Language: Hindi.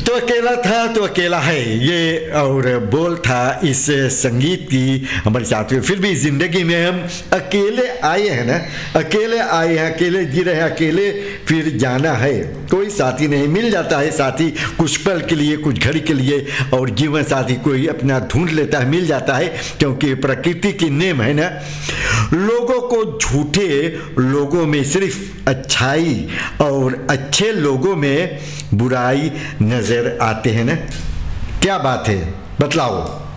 तो अकेला था तो अकेला है, ये और बोल था इस संगीत की हमारे साथियों। फिर भी जिंदगी में हम अकेले आए हैं ना, अकेले आए हैं, अकेले जी रहे हैं, अकेले फिर जाना है। कोई साथी नहीं, मिल जाता है साथी कुछ पल के लिए, कुछ घड़ी के लिए, और जीवन साथी कोई अपना ढूंढ लेता है, मिल जाता है, क्योंकि प्रकृति की नेम है ना। लोगों को झूठे लोगों में सिर्फ अच्छाई और अच्छे लोगों में बुराई नजर आते हैं ना। क्या बात है, बतलाओ।